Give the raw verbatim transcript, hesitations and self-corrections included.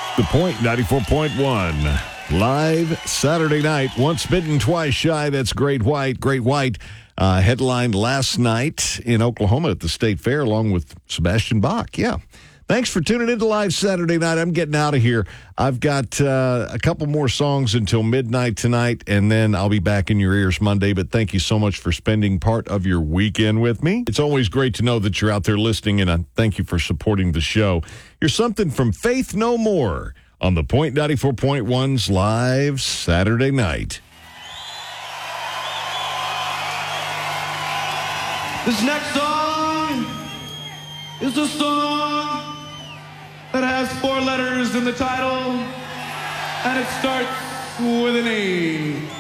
The Point ninety-four point one. Live Saturday night. Once bitten, twice shy. That's Great White. Great White uh, headlined last night in Oklahoma at the State Fair along with Sebastian Bach. Yeah. Thanks for tuning in to Live Saturday Night. I'm getting out of here. I've got uh, a couple more songs until midnight tonight, and then I'll be back in your ears Monday. But thank you so much for spending part of your weekend with me. It's always great to know that you're out there listening, and I thank you for supporting the show. Here's something from Faith No More on the Point ninety-four point one's Live Saturday Night. This next song is a song that has four letters in the title, and it starts with an A.